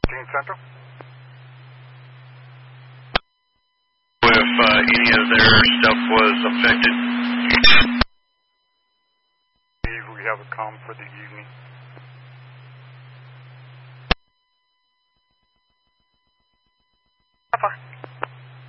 Central. If any of their stuff was affected. We have a comm for the evening.